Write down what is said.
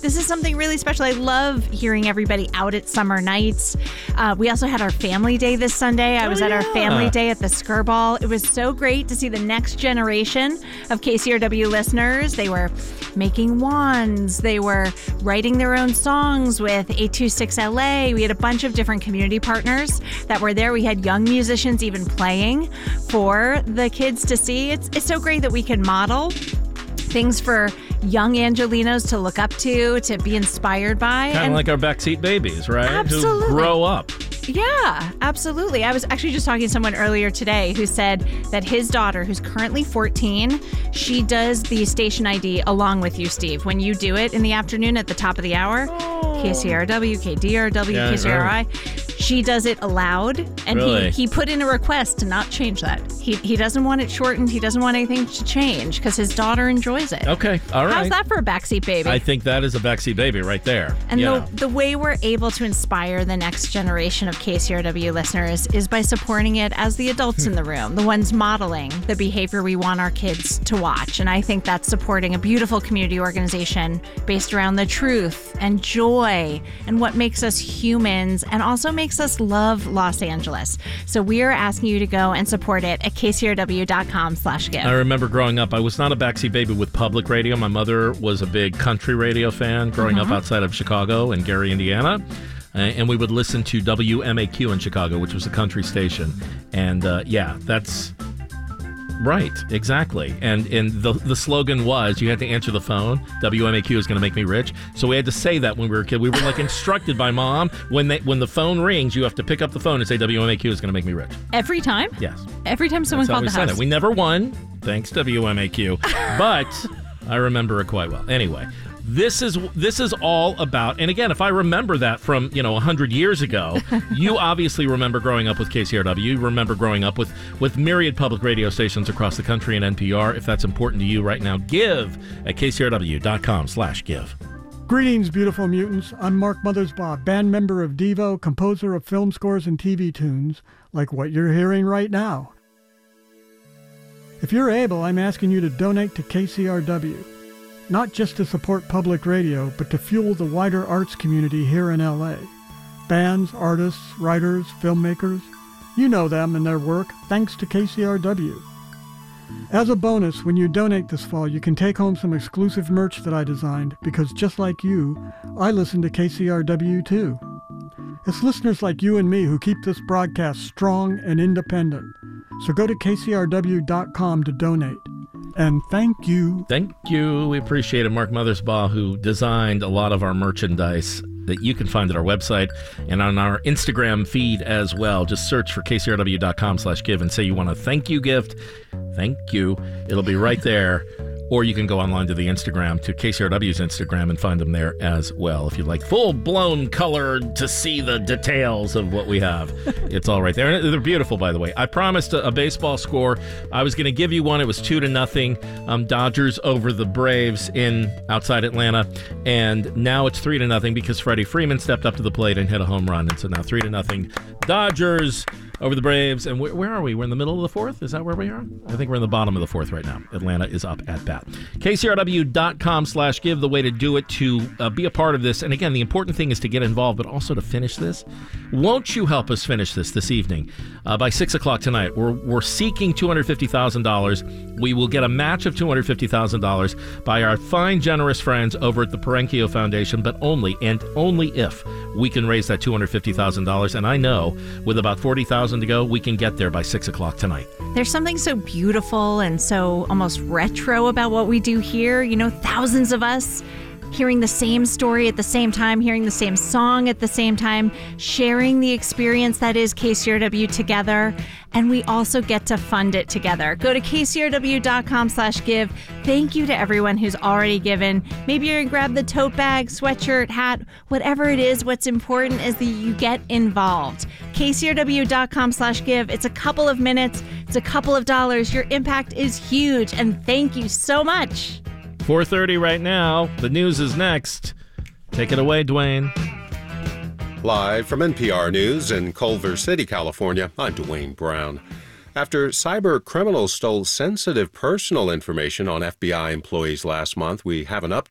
This is something really special. I love hearing everybody out at summer nights. We also had our family day this Sunday. I was at our family day at the Skirball. It was so great to see the next generation of KCRW listeners. They were making wands. They were writing their own songs with 826LA. We had a bunch of different community partners that were there. We had young musicians even playing for the kids to see. It's so great that we can model things for young Angelinos to look up to be inspired by. Kind of like our backseat babies, right? Absolutely. Who grow up. Yeah, absolutely. I was actually just talking to someone earlier today who said that his daughter, who's currently 14, she does the station ID along with you, Steve. When you do it in the afternoon at the top of the hour, KCRW, KDRW, KCRI, she does it aloud. And Really? he put in a request to not change that. He doesn't want it shortened. He doesn't want anything to change because his daughter enjoys it. Okay, all right. How's that for a backseat baby? I think that is a backseat baby right there. And the way we're able to inspire the next generation of KCRW listeners is by supporting it as the adults in the room, the ones modeling the behavior we want our kids to watch. And I think that's supporting a beautiful community organization based around the truth and joy and what makes us humans and also makes us love Los Angeles. So we are asking you to go and support it at kcrw.com/give. I remember growing up, I was not a backseat baby with public radio. My mother was a big country radio fan growing up outside of Chicago and Gary, Indiana. And we would listen to WMAQ in Chicago, which was a country station. And that's right, exactly. And the slogan was, you had to answer the phone, WMAQ is going to make me rich. So we had to say that when we were a kid. We were like instructed by mom, when the phone rings, you have to pick up the phone and say, WMAQ is going to make me rich. Every time? Yes. Every time someone called the house? We never won, thanks WMAQ, but I remember it quite well. Anyway, this is all about, and again, if I remember that from 100 years ago, you obviously remember growing up with KCRW. You remember growing up with myriad public radio stations across the country and NPR. If that's important to you right now, give at kcrw.com/give. Greetings, beautiful mutants. I'm Mark Mothersbaugh, band member of Devo, composer of film scores and TV tunes, like what you're hearing right now. If you're able, I'm asking you to donate to KCRW. Not just to support public radio, but to fuel the wider arts community here in LA. Bands, artists, writers, filmmakers, you know them and their work, thanks to KCRW. As a bonus, when you donate this fall, you can take home some exclusive merch that I designed, because just like you, I listen to KCRW too. It's listeners like you and me who keep this broadcast strong and independent. So go to kcrw.com to donate. And thank you. Thank you. We appreciate it. Mark Mothersbaugh, who designed a lot of our merchandise that you can find at our website and on our Instagram feed as well. Just search for kcrw.com/give and say you want a thank you gift. Thank you. It'll be right there. Or you can go online to the Instagram, to KCRW's Instagram, and find them there as well. If you'd like full-blown color to see the details of what we have, it's all right there. And they're beautiful, by the way. I promised a baseball score. I was going to give you one. It was 2-0. Dodgers over the Braves outside Atlanta. And now it's 3-0 because Freddie Freeman stepped up to the plate and hit a home run. And so now 3-0. Dodgers over the Braves. And where are we? We're in the middle of the fourth? Is that where we are? I think we're in the bottom of the fourth right now. Atlanta is up at bat. KCRW.com/give, the way to do it, to be a part of this. And again, the important thing is to get involved, but also to finish this. Won't you help us finish this evening? By 6 o'clock tonight, we're seeking $250,000. We will get a match of $250,000 by our fine, generous friends over at the Perenchio Foundation, but only if we can raise that $250,000. And I know with about $40,000 to go, we can get there by 6 o'clock tonight. There's something so beautiful and so almost retro about what we do here. Thousands of us hearing the same story at the same time, hearing the same song at the same time, sharing the experience that is KCRW together. And we also get to fund it together. Go to kcrw.com/give. Thank you to everyone who's already given. Maybe you're going to grab the tote bag, sweatshirt, hat, whatever it is. What's important is that you get involved. kcrw.com/give. It's a couple of minutes. It's a couple of dollars. Your impact is huge. And thank you so much. 4:30 right now. The news is next. Take it away, Dwayne. Live from NPR News in Culver City, California, I'm Dwayne Brown. After cyber criminals stole sensitive personal information on FBI employees last month, we have an update.